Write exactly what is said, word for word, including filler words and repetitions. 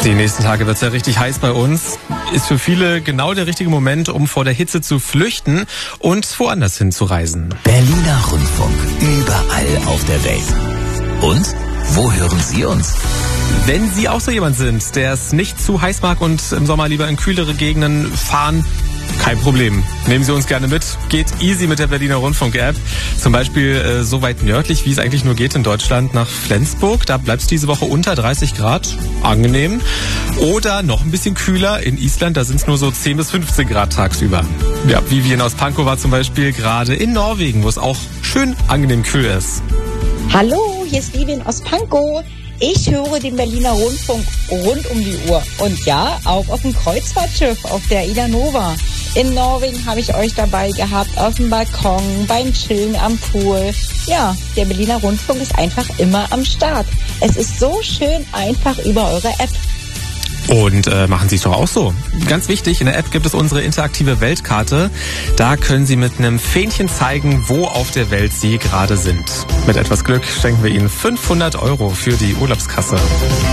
Die nächsten Tage wird es ja richtig heiß bei uns. Ist für viele genau der richtige Moment, um vor der Hitze zu flüchten und woanders hin zu reisen. Berliner Rundfunk, überall auf der Welt. Und wo hören Sie uns? Wenn Sie auch so jemand sind, der es nicht zu heiß mag und im Sommer lieber in kühlere Gegenden fahren, kein Problem. Nehmen Sie uns gerne mit. Geht easy mit der Berliner Rundfunk-App. Zum Beispiel äh, so weit nördlich, wie es eigentlich nur geht in Deutschland, nach Flensburg. Da bleibt es diese Woche unter dreißig Grad. Angenehm. Oder noch ein bisschen kühler in Island. Da sind es nur so zehn bis fünfzehn Grad tagsüber. Ja, Vivian aus Pankow war zum Beispiel gerade in Norwegen, wo es auch schön angenehm kühl ist. Hallo, hier ist Vivian aus Pankow. Ich höre den Berliner Rundfunk rund um die Uhr. Und ja, auch auf dem Kreuzfahrtschiff, auf der Ida Nova. In Norwegen habe ich euch dabei gehabt, auf dem Balkon, beim Chillen am Pool. Ja, der Berliner Rundfunk ist einfach immer am Start. Es ist so schön einfach über eure App. Und äh, machen Sie es doch auch so. Ganz wichtig, in der App gibt es unsere interaktive Weltkarte. Da können Sie mit einem Fähnchen zeigen, wo auf der Welt Sie gerade sind. Mit etwas Glück schenken wir Ihnen fünfhundert Euro für die Urlaubskasse.